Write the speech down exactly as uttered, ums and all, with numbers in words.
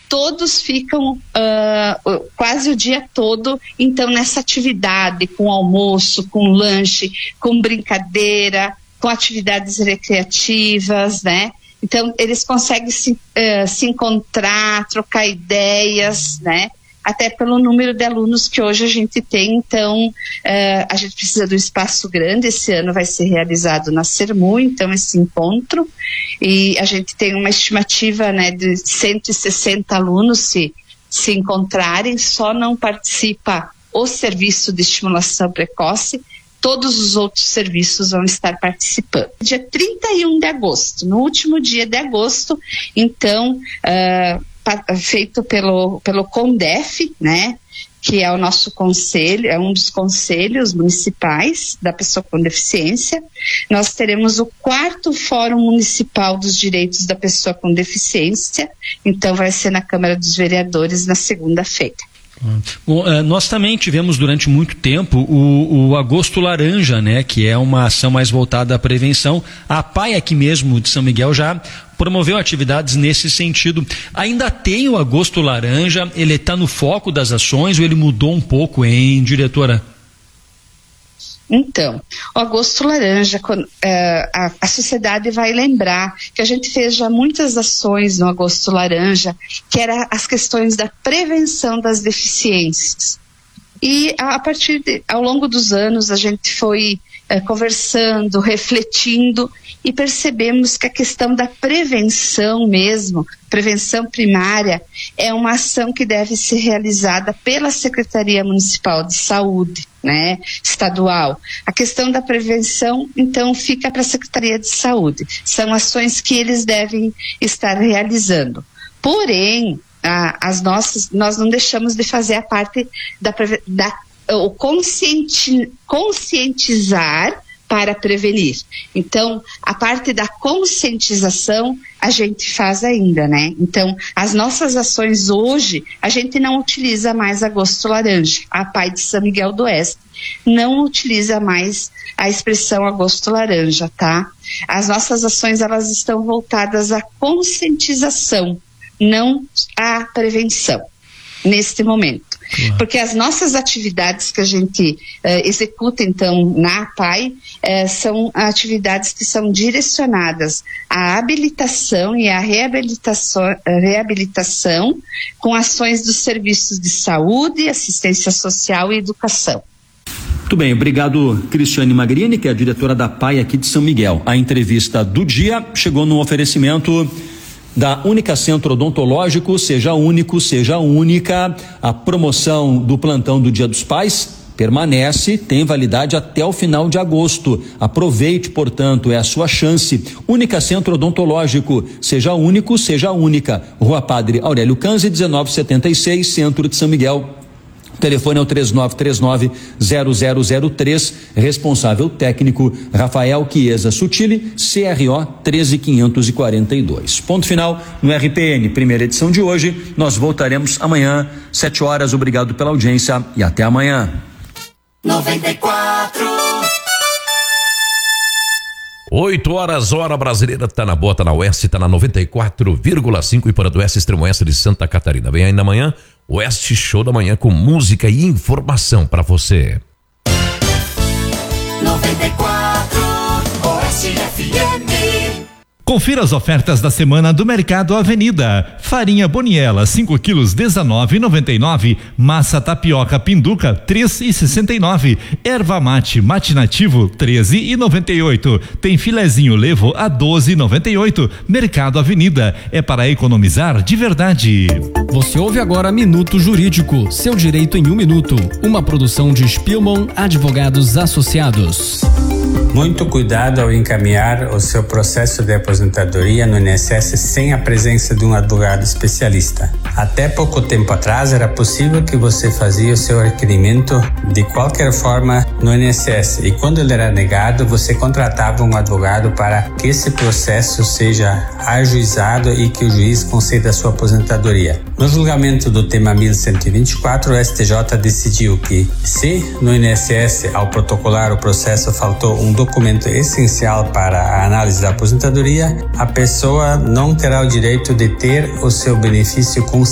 todos ficam uh, quase o dia todo, então, nessa atividade, com almoço, com lanche, com brincadeira, com atividades recreativas, né? Então, eles conseguem se, uh, se encontrar, trocar ideias, né? Até pelo número de alunos que hoje a gente tem, então, uh, a gente precisa de um espaço grande. Esse ano vai ser realizado na Sermu, então, esse encontro, e a gente tem uma estimativa, né, de cento e sessenta alunos se, se encontrarem. Só não participa o serviço de estimulação precoce, todos os outros serviços vão estar participando. Dia trinta e um de agosto, no último dia de agosto, então, uh, feito pelo, pelo CONDEF, né, que é o nosso conselho, é um dos conselhos municipais da pessoa com deficiência. Nós teremos o quarto Fórum Municipal dos Direitos da Pessoa com Deficiência, então vai ser na Câmara dos Vereadores na segunda-feira. Bom, nós também tivemos durante muito tempo o, o Agosto Laranja, né, que é uma ação mais voltada à prevenção. A P A I aqui mesmo de São Miguel já promoveu atividades nesse sentido. Ainda tem o Agosto Laranja, ele está no foco das ações ou ele mudou um pouco, hein, diretora? Então, o Agosto Laranja, a, a sociedade vai lembrar que a gente fez já muitas ações no Agosto Laranja, que era as questões da prevenção das deficiências. E a, a partir de, ao longo dos anos, a gente foi é, conversando, refletindo, e percebemos que a questão da prevenção mesmo, prevenção primária, é uma ação que deve ser realizada pela Secretaria Municipal de Saúde, né, estadual. A questão da prevenção, então, fica para a Secretaria de Saúde. São ações que eles devem estar realizando. Porém, a, as nossas, nós não deixamos de fazer a parte da, da o conscienti, conscientizar para prevenir. Então, a parte da conscientização a gente faz ainda, né? Então, as nossas ações hoje, a gente não utiliza mais Agosto Laranja. A P A I de São Miguel do Oeste não utiliza mais a expressão Agosto Laranja, tá? As nossas ações, elas estão voltadas à conscientização, não à prevenção, neste momento. Uhum. Porque as nossas atividades que a gente uh, executa, então, na P A I, uh, são atividades que são direcionadas à habilitação e à reabilitação, reabilitação com ações dos serviços de saúde, assistência social e educação. Muito bem, obrigado, Cristiane Magrini, que é a diretora da P A I aqui de São Miguel. A entrevista do dia chegou no oferecimento da Única Centro Odontológico. Seja único, seja única. A promoção do plantão do Dia dos Pais permanece, tem validade até o final de agosto. Aproveite, portanto, é a sua chance. Única Centro Odontológico, seja único, seja única. Rua Padre Aurélio Canzi, dezenove setenta e seis, Centro de São Miguel. O telefone é o três nove três nove, zero zero zero três, responsável técnico Rafael Chiesa Sutili, C R O treze quinhentos e quarenta e dois. Ponto final no R P N, primeira edição de hoje. Nós voltaremos amanhã, sete horas. Obrigado pela audiência e até amanhã. noventa e quatro oito horas, hora brasileira, tá na boa, tá na Oeste, tá na noventa e quatro vírgula cinco e para do Oeste, extremo oeste de Santa Catarina. Vem ainda amanhã, Oeste Show da Manhã com música e informação para você. noventa e quatro Oeste F M. Confira as ofertas da semana do Mercado Avenida. Farinha Boniela, cinco quilos, dezenove e noventa e nove. Massa tapioca Pinduca, três e sessenta e nove. Erva mate mate nativo, treze e noventa e oito. Tem filezinho levo a doze e noventa e oito. Mercado Avenida, é para economizar de verdade. Você ouve agora Minuto Jurídico, seu direito em um minuto. Uma produção de Spielmann Advogados Associados. Muito cuidado ao encaminhar o seu processo de aposentadoria no I N S S sem a presença de um advogado especialista. Até pouco tempo atrás era possível que você fazia o seu requerimento de qualquer forma no I N S S e quando ele era negado, você contratava um advogado para que esse processo seja ajuizado e que o juiz conceda a sua aposentadoria. No julgamento do tema mil cento e vinte e quatro, o S T J decidiu que se no I N S S, ao protocolar o processo, faltou um documento essencial para a análise da aposentadoria, a pessoa não terá o direito de ter o seu benefício concedido.